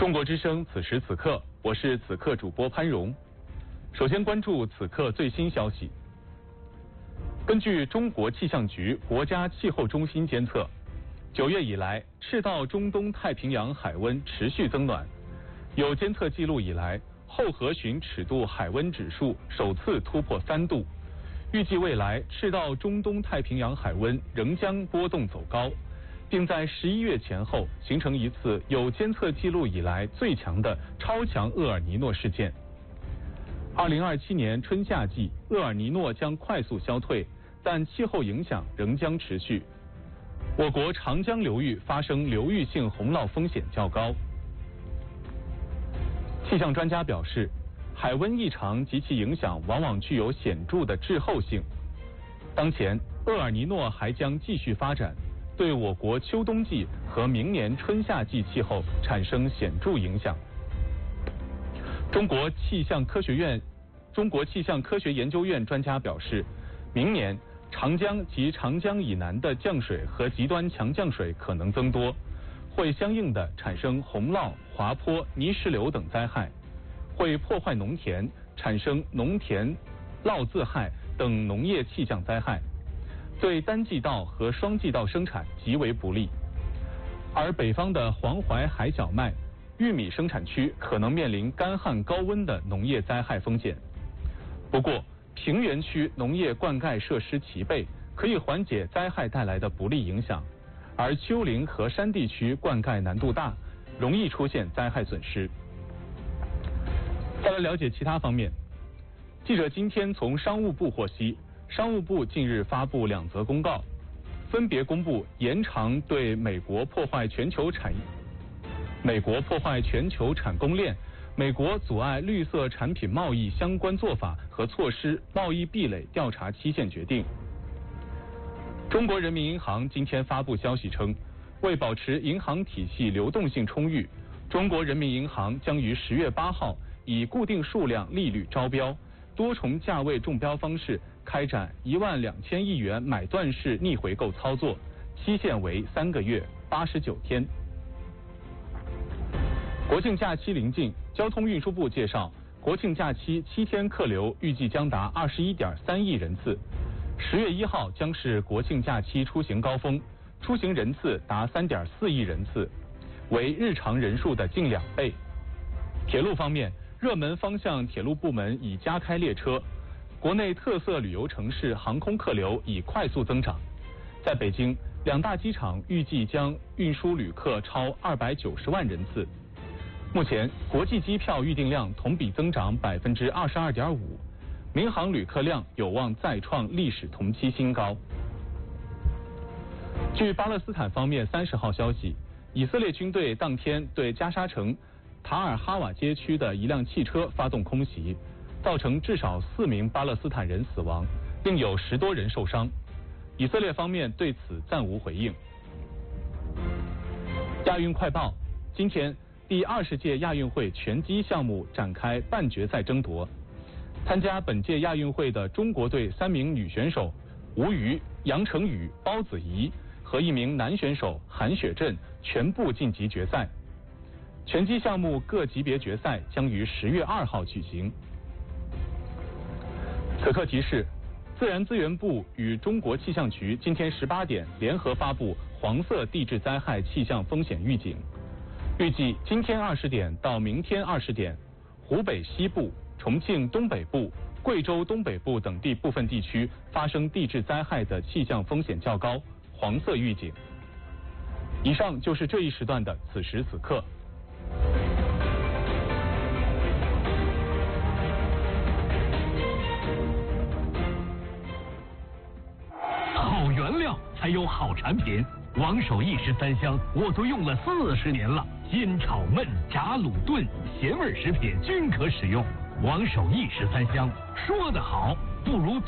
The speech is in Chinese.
中国之声此时此刻，我是此刻主播潘荣。首先关注此刻最新消息。根据中国气象局国家气候中心监测，9月以来，赤道中东太平洋海温持续增暖，有监测记录以来，后河浔尺度海温指数首次突破3度。预计未来赤道中东太平洋海温仍将波动走高，并在11月前后形成一次有监测记录以来最强的超强厄尔尼诺事件。2027年春夏季，厄尔尼诺将快速消退，但气候影响仍将持续。我国长江流域发生流域性洪涝风险较高。气象专家表示，海温异常及其影响往往具有显著的滞后性。当前，厄尔尼诺还将继续发展，对我国秋冬季和明年春夏季气候产生显著影响。中国气象科学研究院专家表示，明年长江及长江以南的降水和极端强降水可能增多，会相应的产生洪涝、滑坡、泥石流等灾害，会破坏农田，产生农田涝自害等农业气象灾害，对单季稻和双季稻生产极为不利。而北方的黄淮海小麦、玉米生产区可能面临干旱高温的农业灾害风险。不过，平原区农业灌溉设施齐备，可以缓解灾害带来的不利影响，而丘陵和山地区灌溉难度大，容易出现灾害损失。再来了解其他方面。记者今天从商务部获悉，商务部近日发布2则公告，分别公布延长对美国破坏全球产供链、美国阻碍绿色产品贸易相关做法和措施贸易壁垒调查期限决定。中国人民银行今天发布消息称，为保持银行体系流动性充裕，中国人民银行将于10月8号以固定数量利率招标、多重价位中标方式开展12000亿元买断式逆回购操作，期限为3个月89天。国庆假期临近，交通运输部介绍，国庆假期7天客流预计将达21.3亿人次。10月1号将是国庆假期出行高峰，出行人次达3.4亿人次，为日常人数的近2倍。铁路方面，热门方向铁路部门已加开列车，国内特色旅游城市航空客流已快速增长。在北京，2大机场预计将运输旅客超290万人次。目前，国际机票预订量同比增长22.5%，民航旅客量有望再创历史同期新高。据巴勒斯坦方面30号消息，以色列军队当天对加沙城塔尔哈瓦街区的一辆汽车发动空袭，造成至少4名巴勒斯坦人死亡，另有10多人受伤。以色列方面对此暂无回应。亚运快报，今天第20届亚运会拳击项目展开半决赛争夺。参加本届亚运会的中国队3名女选手吴瑜、杨程宇、包子怡和1名男选手韩雪震全部晋级决赛。拳击项目各级别决赛将于10月2号举行。此刻提示，自然资源部与中国气象局今天18点联合发布黄色地质灾害气象风险预警。预计今天20点到明天20点，湖北西部、重庆东北部、贵州东北部等地部分地区发生地质灾害的气象风险较高，黄色预警。以上就是这一时段的此时此刻。 好原料才有好产品，王守义13香我都用了40年了，煎炒焖炸卤炖咸味食品均可使用。王守义13香，说得好不如